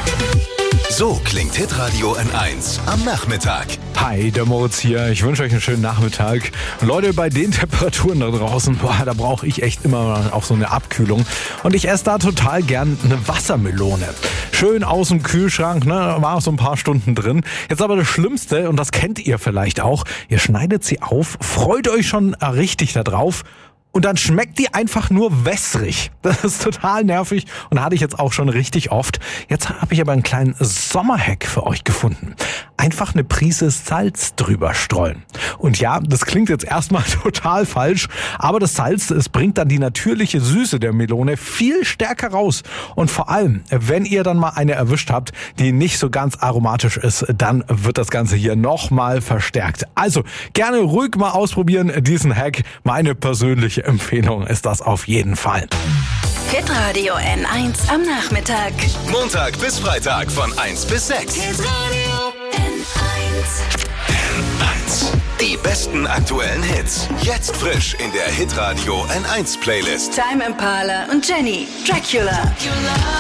So klingt Hitradio N1 am Nachmittag. Hi, der Moritz hier. Ich wünsche euch einen schönen Nachmittag. Und Leute, bei den Temperaturen da draußen, da brauche ich echt immer auch so eine Abkühlung. Und ich esse da total gern eine Wassermelone. Schön aus dem Kühlschrank, ne? War so ein paar Stunden drin. Jetzt aber das Schlimmste, und das kennt ihr vielleicht auch, ihr schneidet sie auf, freut euch schon richtig da drauf. Und dann schmeckt die einfach nur wässrig. Das ist total nervig und hatte ich jetzt auch schon richtig oft. Jetzt habe ich aber einen kleinen Sommerhack für euch gefunden. Einfach eine Prise Salz drüber streuen. Und ja, das klingt jetzt erstmal total falsch, aber das Salz, es bringt dann die natürliche Süße der Melone viel stärker raus. Und vor allem, wenn ihr dann mal eine erwischt habt, die nicht so ganz aromatisch ist, dann wird das Ganze hier nochmal verstärkt. Also gerne ruhig mal ausprobieren, diesen Hack. Meine persönliche Empfehlung ist das auf jeden Fall. Hitradio N1 am Nachmittag. Montag bis Freitag von 1 bis 6. Hitradio N1. N1. Die besten aktuellen Hits. Jetzt frisch in der Hitradio N1 Playlist. Time Impala und Jenny. Dracula.